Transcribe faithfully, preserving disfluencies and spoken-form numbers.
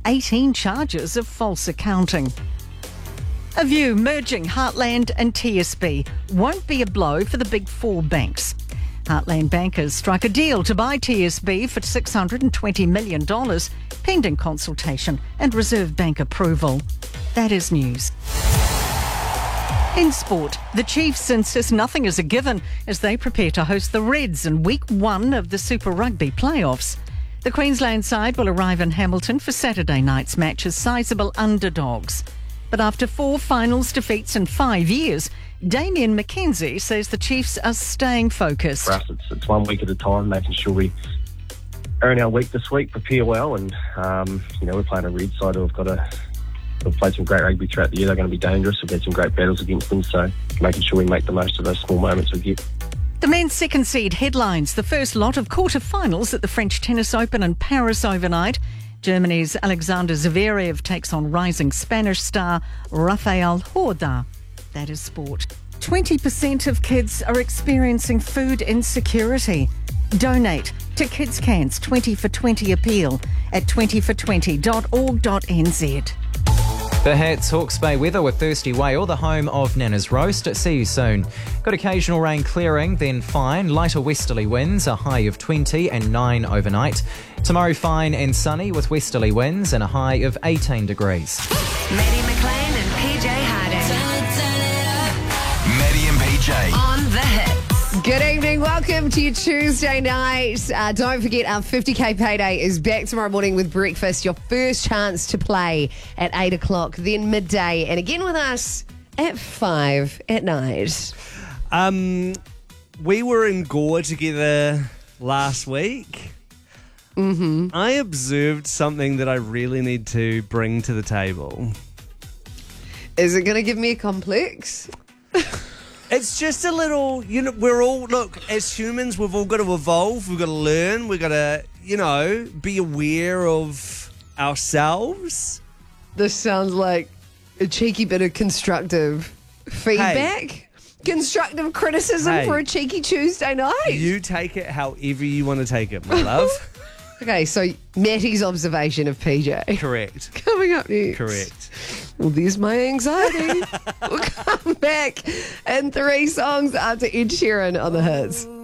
eighteen charges of false accounting. A View merging Heartland and T S B won't be a blow for the big four banks. Heartland bankers struck a deal to buy T S B for six hundred twenty million dollars, pending consultation and Reserve Bank approval. That is news. In sport, the Chiefs insist nothing is a given as they prepare to host the Reds in week one of the Super Rugby playoffs. The Queensland side will arrive in Hamilton for Saturday night's match as sizable underdogs. But after four finals defeats in five years, Damien McKenzie says the Chiefs are staying focused. For us, it's, it's one week at a time, making sure we earn our week this week, prepare well, and um, you know we're playing a Red side who've got a We've played some great rugby throughout the year. They're going to be dangerous. We've had some great battles against them, so making sure we make the most of those small moments we get. The men's second seed headlines the first lot of quarter-finals at the French Tennis Open in Paris overnight. Germany's Alexander Zverev takes on rising Spanish star Rafael Horda. That is sport. twenty percent of kids are experiencing food insecurity. Donate to Kids Can's twenty for twenty appeal at twenty for twenty dot org dot n z. The Hats Hawke's Bay weather with Thirsty Whale, the home of Nana's Roast. See you soon. Got occasional rain clearing, then fine. Lighter westerly winds, a high of twenty and nine overnight. Tomorrow fine and sunny with westerly winds and a high of eighteen degrees. Maddie McLean and P J Harding. Maddie and P J. On the Hits. Good evening. Welcome to your Tuesday night. Uh, don't forget our fifty K payday is back tomorrow morning with breakfast. Your first chance to play at eight o'clock, then midday, and again with us at five at night. Um, we were in Gore together last week. Mm-hmm. I observed something that I really need to bring to the table. Is it going to give me a complex? It's just a little, you know, we're all, look, as humans, we've all got to evolve. We've got to learn. We've got to, you know, be aware of ourselves. This sounds like a cheeky bit of constructive feedback. Hey. Constructive criticism Hey. for a cheeky Tuesday night. You take it however you want to take it, my love. Okay, so Mattie's observation of P J. Correct. Coming up next. Correct. Well, there's my anxiety. We'll come back in three songs after Ed Sheeran on the Hits.